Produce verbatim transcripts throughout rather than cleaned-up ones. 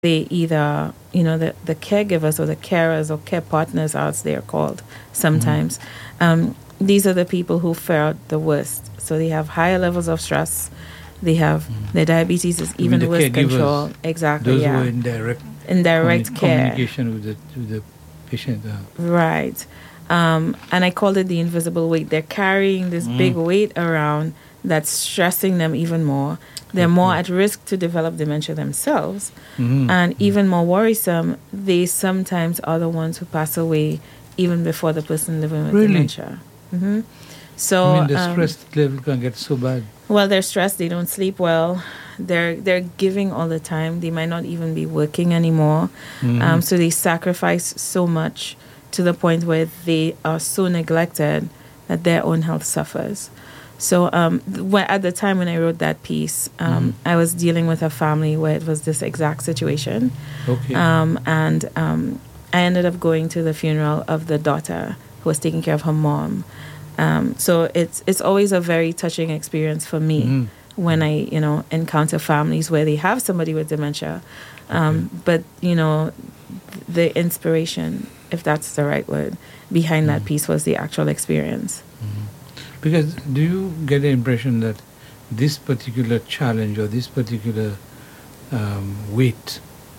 they either, you know, the, the caregivers or the carers or care partners, as they're called sometimes, um, these are the people who fare the worst. So they have higher levels of stress. They have their diabetes is You mean even the worse caregivers, control. Exactly, Those who yeah. are in direct, In direct communi- care. communication with the, with the patient. Uh, Right. Um, and I called it the invisible weight. They're carrying this Mm. big weight around that's stressing them even more. They're more Okay. at risk to develop dementia themselves. mhm. And even more worrisome, they sometimes are the ones who pass away even before the person living with Really? dementia. hmm So, I mean, the um, stress level can get so bad. well, they're stressed. They don't sleep well. They're they're giving all the time. They might not even be working anymore. Mhm. Um, so they sacrifice so much to the point where they are so neglected that their own health suffers. So um, th- when, at the time when I wrote that piece, um, I was dealing with a family where it was this exact situation. Okay. Um, and um, I ended up going to the funeral of the daughter who was taking care of her mom. Um, so it's it's always a very touching experience for me Mhm. when I, you know, encounter families where they have somebody with dementia. Um, But, you know, the inspiration, if that's the right word, behind that piece was the actual experience. Because do you get the impression that this particular challenge or this particular um, weight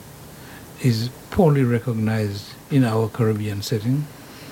is poorly recognized in our Caribbean setting?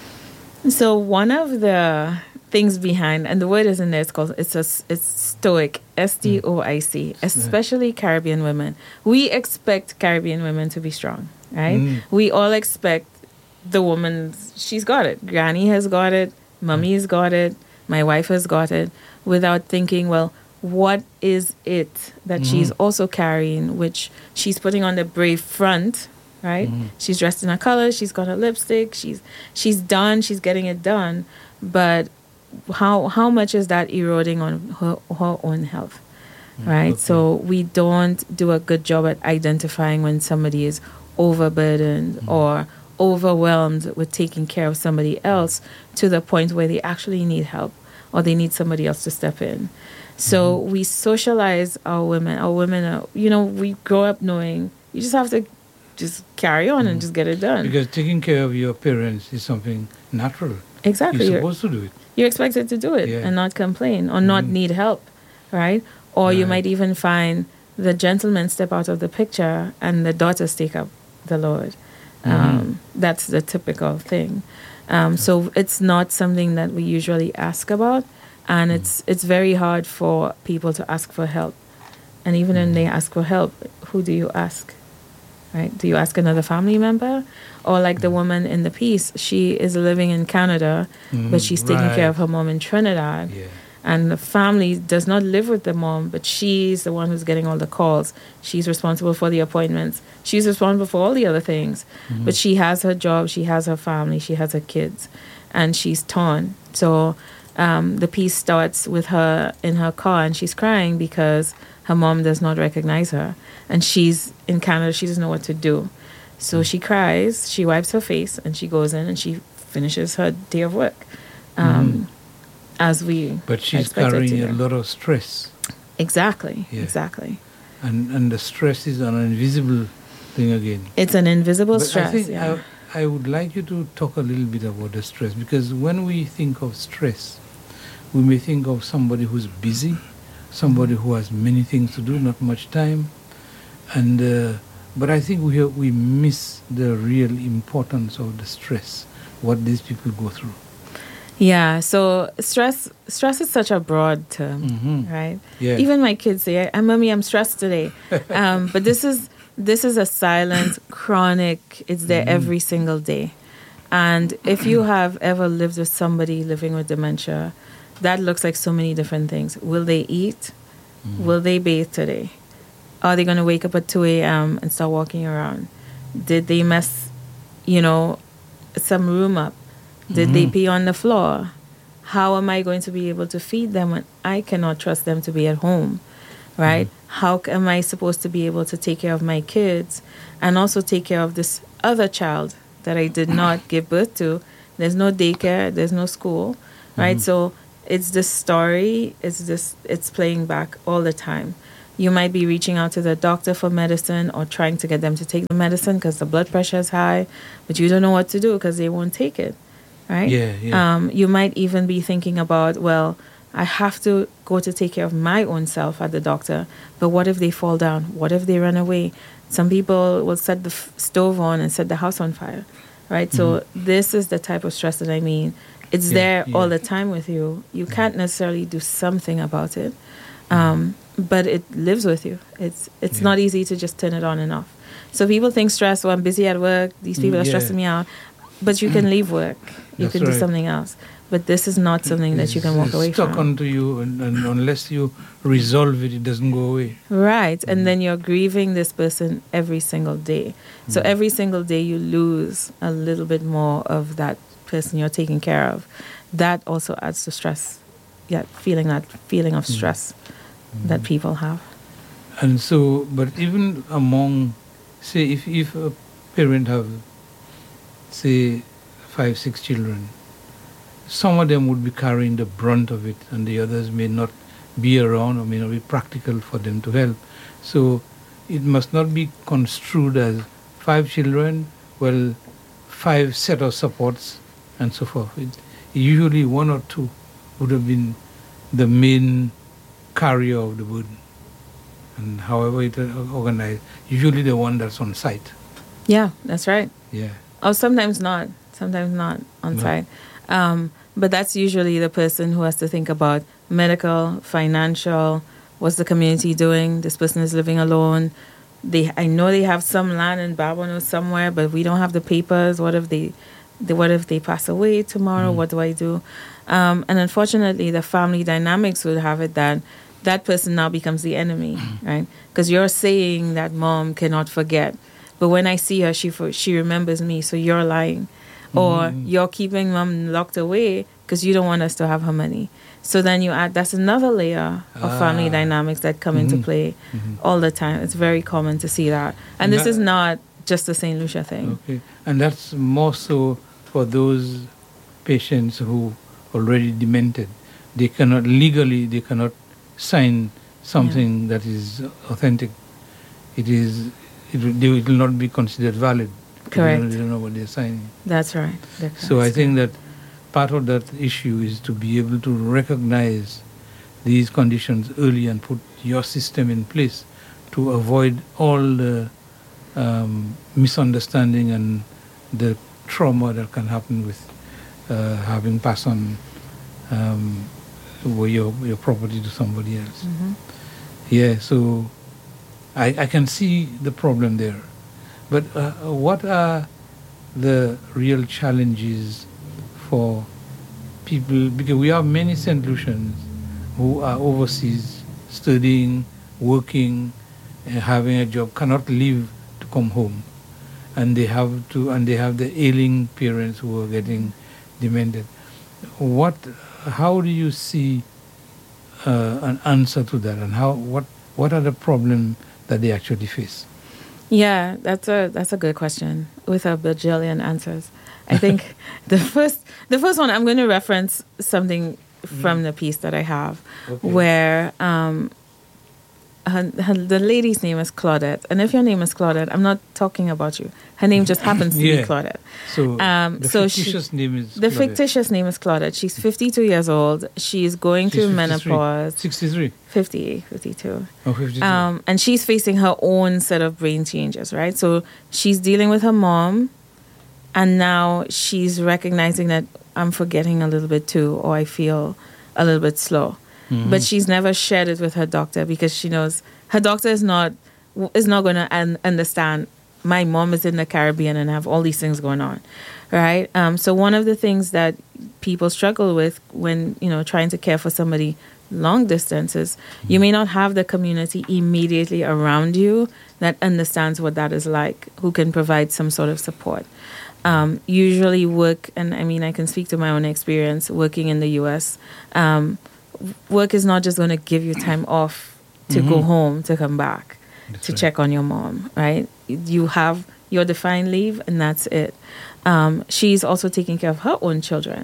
So one of the things behind, and the word is in there, it's called, it's a, it's stoic, S T O I C, especially Caribbean women. We expect Caribbean women to be strong, right? Mm. We all expect the woman, she's got it. Granny has got it. Mummy's got it. My wife has got it, without thinking, well, what is it that she's also carrying, which she's putting on the brave front, right? She's dressed in her colors, she's got her lipstick, she's she's done, she's getting it done, but how how much is that eroding on her, her own health, right? okay. So we don't do a good job at identifying when somebody is overburdened or overwhelmed with taking care of somebody else to the point where they actually need help or they need somebody else to step in. So we socialize our women. Our women are, you know, we grow up knowing you just have to just carry on and just get it done. Because taking care of your parents is something natural. Exactly. You're You're, supposed to do it. you're expected to do it Yeah. and not complain or not need help, right? Or you Right. might even find the gentlemen step out of the picture and the daughters take up the load. Um, that's the typical thing. Um, so it's not something that we usually ask about, and it's it's very hard for people to ask for help. And even when they ask for help, who do you ask? Right? Do you ask another family member? Or like the woman in the piece, she is living in Canada, but she's taking care of Right. her mom in Trinidad. Yeah. And the family does not live with the mom, but she's the one who's getting all the calls. She's responsible for the appointments. She's responsible for all the other things. But she has her job, she has her family, she has her kids, and she's torn. So um, the piece starts with her in her car, and she's crying because her mom does not recognize her. And she's in Canada, she doesn't know what to do. So she cries, she wipes her face, and she goes in and she finishes her day of work. Um, As we But she's expected carrying to a do. lot of stress. Exactly, Yeah. exactly. And, and the stress is an invisible thing again. It's an invisible But stress. I think yeah. I, I would like you to talk a little bit about the stress, because when we think of stress, we may think of somebody who's busy, somebody who has many things to do, not much time, and uh, but I think we we miss the real importance of the stress, what these people go through. Yeah, so stress stress is such a broad term, Mhm. right? Yeah. Even my kids say, "I'm mommy, I'm stressed today." um, but this is this is a silent, chronic. It's there every single day. And if you have ever lived with somebody living with dementia, that looks like so many different things. Will they eat? Will they bathe today? Are they going to wake up at two a.m. and start walking around? Did they mess, you know, some room up? Did they pee on the floor? How am I going to be able to feed them when I cannot trust them to be at home, right? How am I supposed to be able to take care of my kids and also take care of this other child that I did not give birth to? There's no daycare, there's no school, right? So it's this story, it's this, it's playing back all the time. You might be reaching out to the doctor for medicine or trying to get them to take the medicine because the blood pressure is high, but you don't know what to do because they won't take it, right? Yeah, yeah. Um, you might even be thinking about, well, I have to go to take care of my own self at the doctor, but what if they fall down? What if they run away? Some people will set the f- stove on and set the house on fire, right? Mm-hmm. So this is the type of stress that I mean. It's yeah, there yeah. all the time with you. You mm-hmm. can't necessarily do something about it. Um, but it lives with you. It's it's yeah. not easy to just turn it on and off. So people think stress, well, I'm busy at work, these people are yeah. stressing me out. But you can leave work. You That's can right. do something else. But this is not something it's, that you can walk it's away stuck from. Stuck onto you, and, and unless you resolve it, it doesn't go away. Right. Mm-hmm. And then you're grieving this person every single day. Mm-hmm. So every single day you lose a little bit more of that person you're taking care of. That also adds to stress. Yeah, feeling that feeling of stress. Mm-hmm. that people have. And so, but even among, say, if, if a parent have, say, five, six children, some of them would be carrying the brunt of it and the others may not be around or may not be practical for them to help. So it must not be construed as five children, well, five set of supports and so forth. It, usually one or two would have been the main carrier of the burden, and however it is organized, usually the one that's on site. Yeah, that's right. Yeah. Or sometimes not, sometimes not on no. site. Um, but that's usually the person who has to think about medical, financial, what's the community doing? This person is living alone. They, I know they have some land in Babonneau somewhere, but we don't have the papers. What if they, they what if they pass away tomorrow? Mm. What do I do? Um, and unfortunately, the family dynamics would have it that that person now becomes the enemy, right? Because you're saying that mom cannot forget, but when I see her, she for, she remembers me. So you're lying, mm-hmm. or you're keeping mom locked away because you don't want us to have her money. So then you add that's another layer of ah. family dynamics that come mm-hmm. into play mm-hmm. all the time. It's very common to see that, and, and this that, is not just a Saint Lucia thing. Okay, and that's more so for those patients who already demented. They cannot legally they cannot sign something yeah. that is authentic. It is it will, they will not be considered valid. Correct. They don't, they don't know what they're signing. That's right. That's so I think that part of that issue is to be able to recognize these conditions early and put your system in place to avoid all the um, misunderstanding and the trauma that can happen with uh, having passed on um, your your property to somebody else. Mm-hmm. Yeah, so I, I can see the problem there. But uh, what are the real challenges for people? Because we have many Saint Lucians who are overseas studying, working, uh, having a job, cannot leave to come home. And they have to, and they have the ailing parents who are getting demented. What, how do you see uh, an answer to that, and how, what, what are the problems that they actually face? Yeah, that's a that's a good question with a bajillion answers. I think the first the first one I'm going to reference something from mm. the piece that I have, okay. where um, her, her, the lady's name is Claudette, and if your name is Claudette, I'm not talking about you. Her name just happens to yeah. be Claudette. So um, the so fictitious she, name is the Claudette. fictitious name is Claudette. She's fifty-two years old. She's going she's through fifty-three. menopause. sixty-three. fifty, fifty-two. Oh, fifty-two. Um, and she's facing her own set of brain changes, right? So she's dealing with her mom, and now she's recognizing that I'm forgetting a little bit too, or I feel a little bit slow. Mm-hmm. But she's never shared it with her doctor because she knows her doctor is not is not going to un- understand. My mom is in the Caribbean and have all these things going on, right? Um, so one of the things that people struggle with when, you know, trying to care for somebody long distances, mm-hmm. you may not have the community immediately around you that understands what that is like, who can provide some sort of support. Um, usually work, and I mean, I can speak to my own experience working in the U S, um, work is not just going to give you time off to mm-hmm. go home, to come back, that's to right. check on your mom, right? You have your defined leave and that's it. Um, she's also taking care of her own children.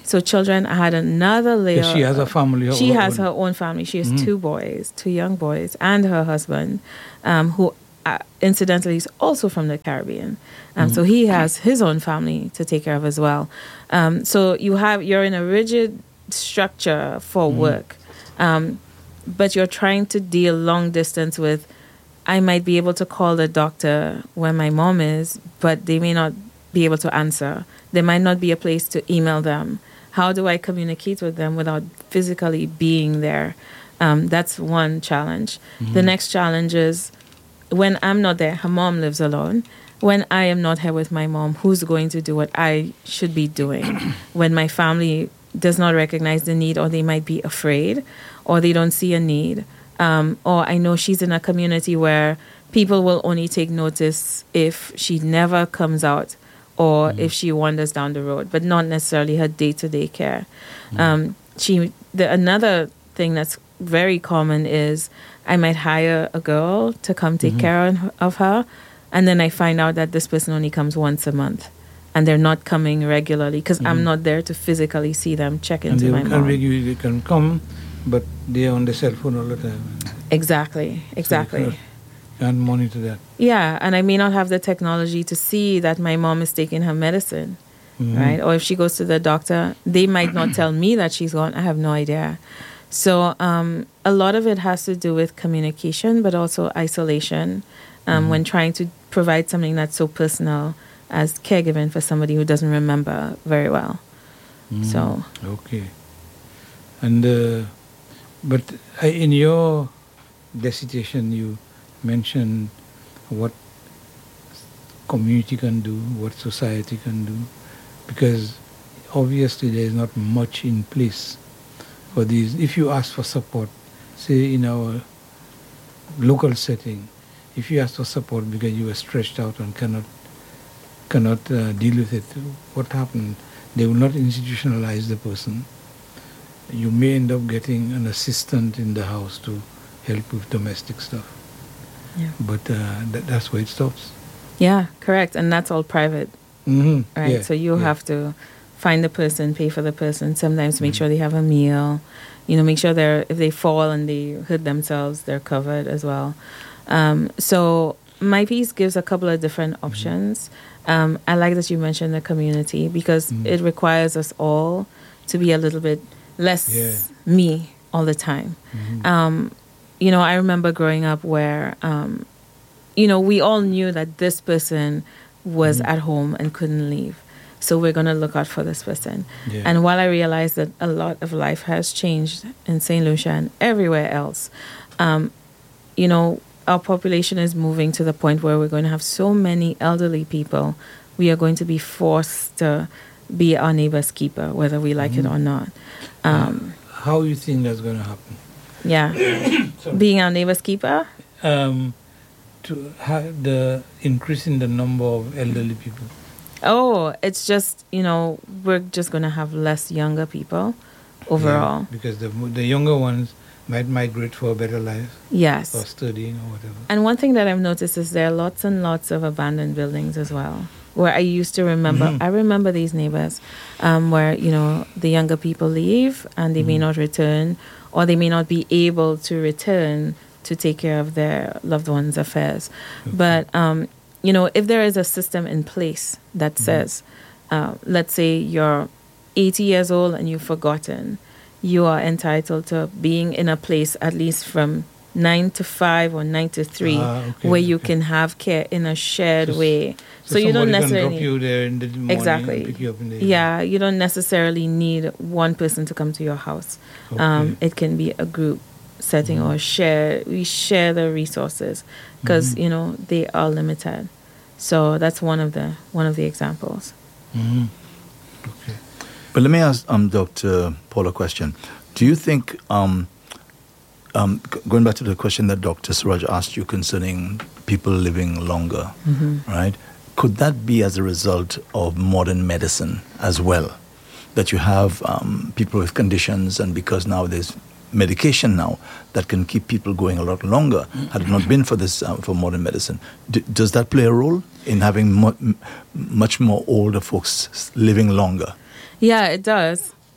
So children, I had another layer. Yeah, she has a family. She her has own. her own family. She has Mhm. two boys, two young boys, and her husband, um, who uh, incidentally is also from the Caribbean. Um, So he has his own family to take care of as well. Um, so you have you're in a rigid structure for work, um, but you're trying to deal long distance with. I might be able to call the doctor when my mom is, but they may not be able to answer. There might not be a place to email them. How do I communicate with them without physically being there? Um, that's one challenge. The next challenge is when I'm not there, her mom lives alone. When I am not here with my mom, who's going to do what I should be doing? When my family does not recognize the need, or they might be afraid, or they don't see a need. Um, or I know she's in a community where people will only take notice if she never comes out, or if she wanders down the road, but not necessarily her day-to-day care. Um, she the another thing that's very common is I might hire a girl to come take care of- of her, and then I find out that this person only comes once a month, and they're not coming regularly because I'm not there to physically see them, check And into they my can, mom. regu- they can come, but they are on the cell phone all the time. Exactly, exactly. So you can't monitor that. Yeah, and I may not have the technology to see that my mom is taking her medicine, right? Or if she goes to the doctor, they might not tell me that she's gone. I have no idea. So um, a lot of it has to do with communication, but also isolation um, when trying to provide something that's so personal as caregiving for somebody who doesn't remember very well. So Okay. And uh, but uh, in your dissertation, you mentioned what community can do, what society can do, because obviously there is not much in place for these. If you ask for support, say in our local setting, if you ask for support because you are stretched out and cannot cannot uh, deal with it, what happened? They will not institutionalize the person. You may end up getting an assistant in the house to help with domestic stuff. Yeah. But uh, that, that's where it stops. yeah, correct. And that's all private, Mm-hmm. right? Yeah, So you yeah. have to find the person, pay for the person, sometimes make sure they have a meal, you know, make sure they're, if they fall and they hurt themselves, they're covered as well. Um, so my piece gives a couple of different options. Um, I like that you mentioned the community because it requires us all to be a little bit less Yeah. me all the time. Um, you know, I remember growing up where, um, you know, we all knew that this person was at home and couldn't leave. So we're going to look out for this person. Yeah. And while I realized that a lot of life has changed in Saint Lucia and everywhere else, um, you know, our population is moving to the point where we're going to have so many elderly people. We are going to be forced to be our neighbor's keeper, whether we like it or not. Um, How you think that's going to happen? yeah. Being our neighbor's keeper. Um, to have the increase in the number of elderly people. Oh, it's just, you know, we're just going to have less younger people overall. Yeah, because the the younger ones might migrate for a better life Yes. or studying or whatever. And one thing that I've noticed is there are lots and lots of abandoned buildings as well. Where I used to remember, I remember these neighbors um, where, you know, the younger people leave and they may not return, or they may not be able to return to take care of their loved ones' affairs. But, um, you know, if there is a system in place that says, uh, let's say you're eighty years old and you've forgotten, you are entitled to being in a place at least from nine to five or nine to three, Ah, okay, where you okay. can have care in a shared So- way. So, So, you don't somebody can necessarily drop you there in the morning exactly and pick you up in the evening. yeah, you don't necessarily need one person to come to your house. Um, it can be a group setting or share. We share the resources because you know they are limited. So that's one of the one of the examples. Mhm. Okay. But let me ask um, Doctor Paul a question. Do you think, um, um, g- going back to the question that Doctor Suraj asked you concerning people living longer, right? Could that be as a result of modern medicine as well? That you have um, people with conditions, and because now there's medication now that can keep people going a lot longer, had it not been for this, uh, for modern medicine. D- does that play a role in having mo- m- much more older folks s- living longer? Yeah, it does.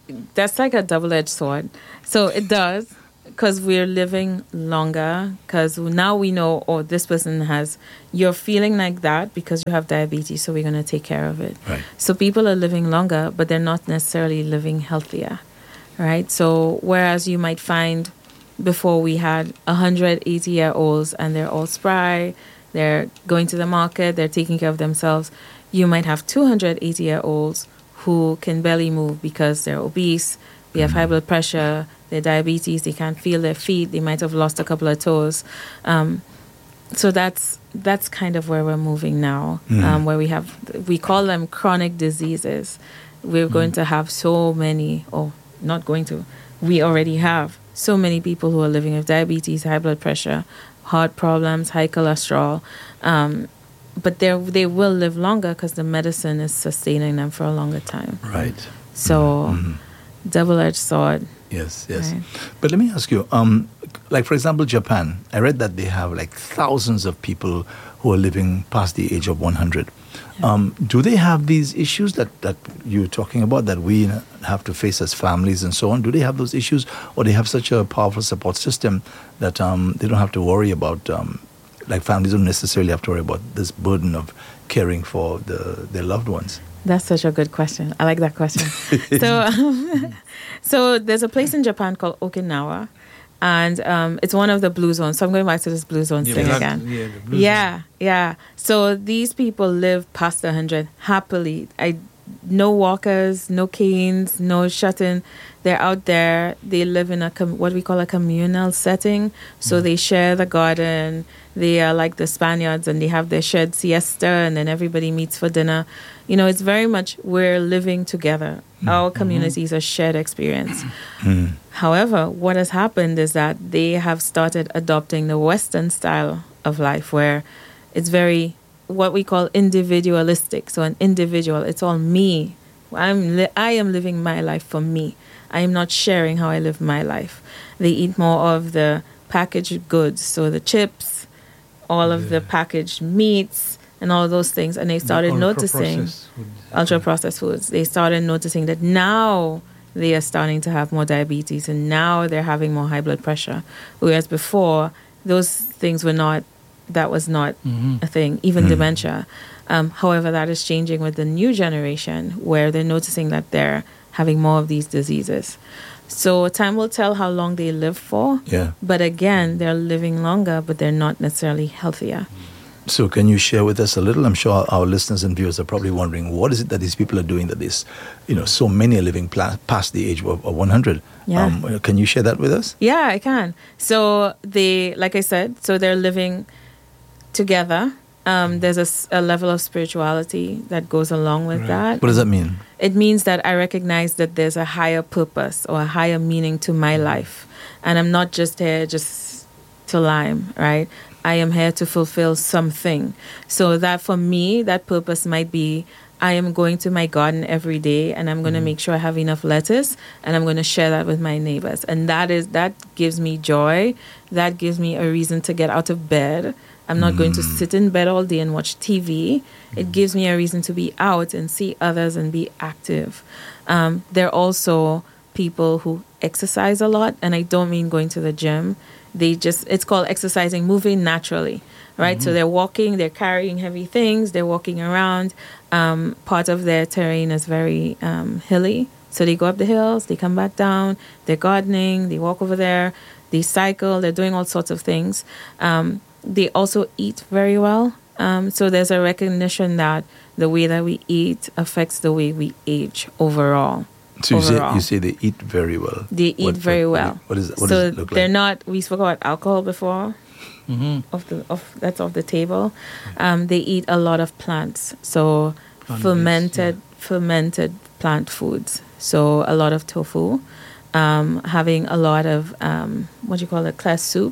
that's like a double-edged sword. So it does, because we're living longer, because now we know, oh, this person has, you're feeling like that because you have diabetes, so we're going to take care of it. Right. So people are living longer, but they're not necessarily living healthier, right? So whereas you might find before we had one hundred eighty-year-olds and they're all spry, they're going to the market, they're taking care of themselves, you might have two hundred eighty-year-olds who can barely move because they're obese, they have high blood pressure, they're diabetes, they can't feel their feet, they might have lost a couple of toes. Um, so that's that's kind of where we're moving now, Mm. um, where we have, we call them chronic diseases. We're going to have so many, or not going to, we already have so many people who are living with diabetes, high blood pressure, heart problems, high cholesterol. Um, but they they will live longer because the medicine is sustaining them for a longer time. Right. So, Mhm. double-edged sword. Yes, yes. Right. But let me ask you, um, like for example, Japan, I read that they have like thousands of people who are living past the age of one hundred. Um, do they have these issues that, that you're talking about that we have to face as families and so on? Do they have those issues, or they have such a powerful support system that um, they don't have to worry about, um, like families don't necessarily have to worry about this burden of caring for the, their loved ones? That's such a good question. I like that question. so, um, so there's a place in Japan called Okinawa, and um, it's one of the blue zones. So I'm going back to this blue zone Yeah, thing that- again. yeah, the blue Yeah, yeah. So these people live past one hundred happily. I no walkers, no canes, no shut-in. They're out there. They live in a com- what we call a communal setting. So they share the garden. They are like the Spaniards, and they have their shared siesta, and then everybody meets for dinner. You know, it's very much we're living together. Our community is a shared experience. Mm. However, what has happened is that they have started adopting the Western style of life, where it's very what we call individualistic. So an individual, it's all me. I'm li- I am living my life for me. I am not sharing how I live my life. They eat more of the packaged goods, so the chips, all of the Yeah. packaged meats, and all of those things. And they started The noticing ultra-processed food. ultra processed foods. They started noticing that now they are starting to have more diabetes, and now they're having more high blood pressure. Whereas before, those things were not, that was not Mhm. a thing, even Mhm. dementia. Um, however, that is changing with the new generation, where they're noticing that they're having more of these diseases. So time will tell how long they live for. Yeah. But again, they're living longer, but they're not necessarily healthier. So can you share with us a little? I'm sure our listeners and viewers are probably wondering, what is it that these people are doing that is, you know, so many are living pla- past the age of, of one hundred? Yeah. Um, can you share that with us? Yeah, I can. So they, like I said, so they're living together. Um, there's a, s- a level of spirituality that goes along with Right. that. What does that mean? It means that I recognize that there's a higher purpose or a higher meaning to my life. And I'm not just here just to lime, right? I am here to fulfill something. So that for me, that purpose might be I am going to my garden every day, and I'm going to make sure I have enough lettuce, and I'm going to share that with my neighbors. And that is that gives me joy. That gives me a reason to get out of bed. I'm not going to sit in bed all day and watch T V. It gives me a reason to be out and see others and be active. Um, there are also people who exercise a lot, and I don't mean going to the gym. They just, it's called exercising, moving naturally, right? So they're walking, they're carrying heavy things, they're walking around. Um, part of their terrain is very um, hilly. So they go up the hills, they come back down, they're gardening, they walk over there, they cycle, they're doing all sorts of things. Um, they also eat very well. Um, so there's a recognition that the way that we eat affects the way we age overall. So you say, overall. you say they eat very well. They eat What- very what- well. What, is, what so does it look they're like? not. We spoke about alcohol before. Mhm. Of the of that's off the table. Um, they eat a lot of plants. So Plant-based, fermented fermented plant foods. So a lot of tofu. Um, having a lot of um, what do you call it, class soup.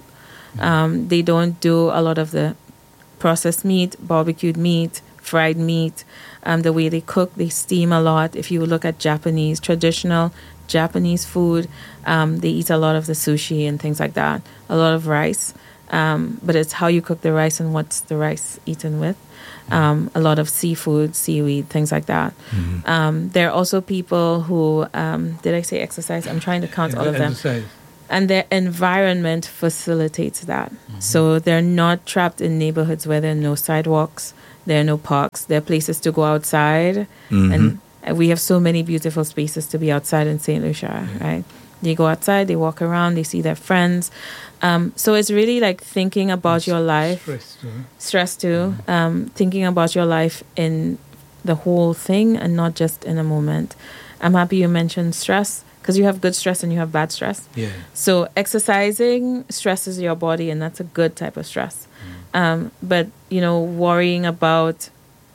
Um, they don't do a lot of the processed meat, barbecued meat, fried meat. Um, the way they cook, they steam a lot. If you look at Japanese, traditional Japanese food, um, they eat a lot of the sushi and things like that. A lot of rice. Um, but it's how you cook the rice and what's the rice eaten with. Um, a lot of seafood, seaweed, things like that. Mm-hmm. Um, there are also people who, um, did I say exercise? I'm trying to count Yeah, all of them. exercise. And their environment facilitates that. Mm-hmm. So they're not trapped in neighborhoods where there are no sidewalks, there are no parks, there are places to go outside. Mm-hmm. And we have so many beautiful spaces to be outside in Saint Lucia, Yeah. right? They go outside, they walk around, they see their friends. Um, so it's really like thinking about your life. Stress too. Stress too. Um, thinking about your life in the whole thing and not just in a moment. I'm happy you mentioned stress because you have good stress and you have bad stress. Yeah. So exercising stresses your body, and that's a good type of stress. Um, but, you know, worrying about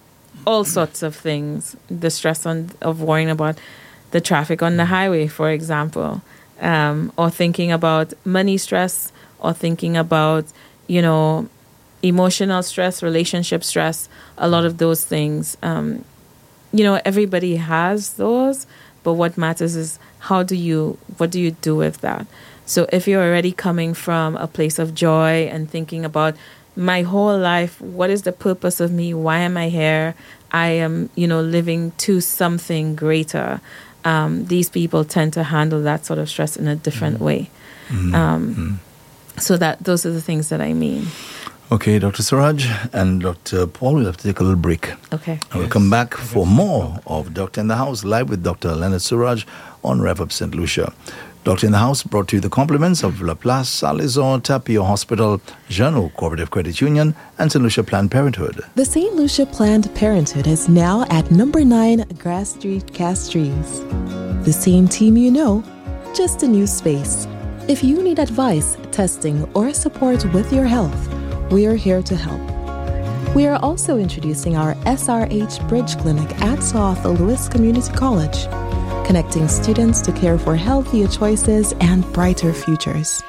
all sorts of things, the stress on of worrying about the traffic on the highway, for example, um, or thinking about money stress, or thinking about, you know, emotional stress, relationship stress, a lot of those things. Um, you know, everybody has those, but what matters is how do you, what do you do with that? So if you're already coming from a place of joy and thinking about my whole life, what is the purpose of me? Why am I here? I am, you know, living to something greater. Um, these people tend to handle that sort of stress in a different mm-hmm. way. Mm-hmm. Um, mm-hmm. So that those are the things that I mean. Okay, Doctor Suraj and Doctor Paul, we'll have to take a little break. Okay. And we'll come back for more of Doctor in the House, live with Doctor Leonard Suraj on Rev Up Saint Lucia. Doctor in the House brought to you the compliments of La Place, Saint-Lazare, Tapio Hospital, Jeannot Cooperative Credit Union, and Saint Lucia Planned Parenthood. The Saint Lucia Planned Parenthood is now at number nine Grass Street, Castries. The same team you know, just a new space. If you need advice, testing, or support with your health, we are here to help. We are also introducing our S R H Bridge Clinic at South Louis Community College, connecting students to care for healthier choices and brighter futures.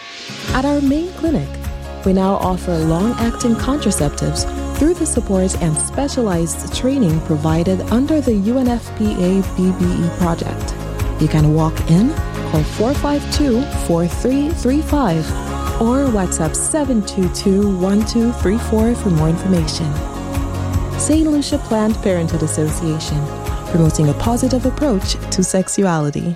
At our main clinic, we now offer long-acting contraceptives through the support and specialized training provided under the U N F P A B B E project. You can walk in, call four five two, four three three five, or WhatsApp seven two two, one two three four for more information. Saint Lucia Planned Parenthood Association, promoting a positive approach to sexuality.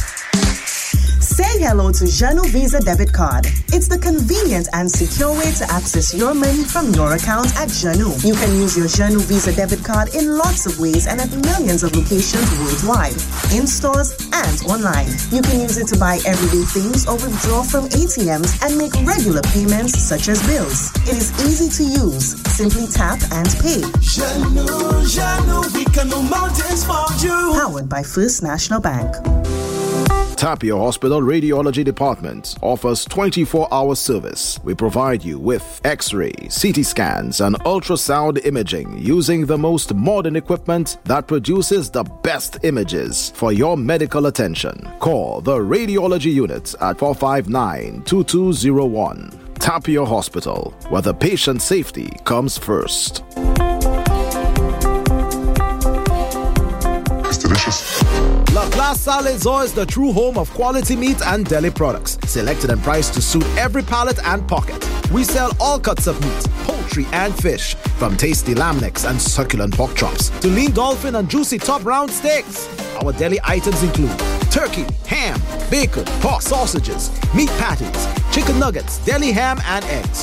Say hello to Jeannot Visa Debit Card. It's the convenient and secure way to access your money from your account at Jeannot. You can use your Jeannot Visa Debit Card in lots of ways and at millions of locations worldwide, in stores and online. You can use it to buy everyday things or withdraw from A T Ms and make regular payments such as bills. It is easy to use. Simply tap and pay. Jeannot, Jeannot, we can move mountains for you. Powered by First National Bank. Tapio Hospital Radiology Department offers twenty-four hour service. We provide you with X-ray, C T scans, and ultrasound imaging using the most modern equipment that produces the best images for your medical attention. Call the Radiology Unit at four five nine, two two zero one. Tapio Hospital, where the patient safety comes first. It's delicious. La Place Saint-Lazare is the true home of quality meat and deli products, selected and priced to suit every palate and pocket. We sell all cuts of meat, poultry and fish, from tasty lamb necks and succulent pork chops to lean dolphin and juicy top round steaks. Our deli items include turkey, ham, bacon, pork sausages, meat patties, chicken nuggets, deli ham and eggs.